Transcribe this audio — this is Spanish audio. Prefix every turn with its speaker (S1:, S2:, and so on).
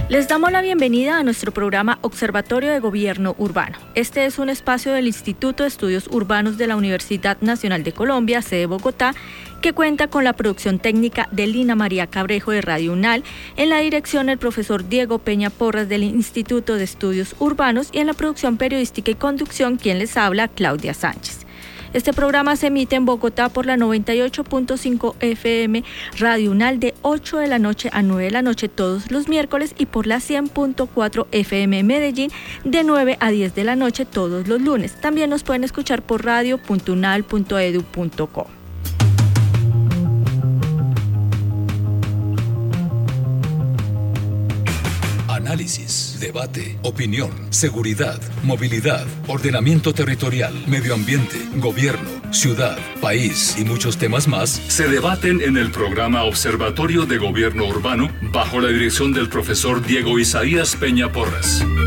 S1: Les damos la bienvenida a nuestro programa Observatorio de Gobierno Urbano. Este es un espacio del Instituto de Estudios Urbanos de la Universidad Nacional de Colombia, sede Bogotá, que cuenta con la producción técnica de Lina María Cabrejo de Radio UNAL, en la dirección el profesor Diego Peña Porras del Instituto de Estudios Urbanos y en la producción periodística y conducción quien les habla, Claudia Sánchez. Este programa se emite en Bogotá por la 98.5 FM Radio UNAL de 8 de la noche a 9 de la noche todos los miércoles y por la 100.4 FM Medellín de 9 a 10 de la noche todos los lunes. También nos pueden escuchar por radio.unal.edu.co.
S2: Análisis, debate, opinión, seguridad, movilidad, ordenamiento territorial, medio ambiente, gobierno, ciudad, país y muchos temas más se debaten en el programa Observatorio de Gobierno Urbano bajo la dirección del profesor Diego Isaías Peña Porras.